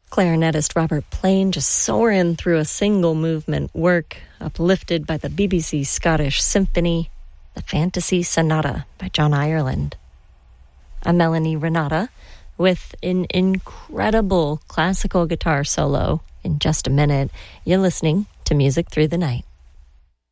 Clarinetist Robert Plain just soaring through a single movement work uplifted by the BBC Scottish Symphony, the Fantasy Sonata by John Ireland. I'm Melanie Renata with an incredible classical guitar solo in just a minute. You're listening to Music Through the Night.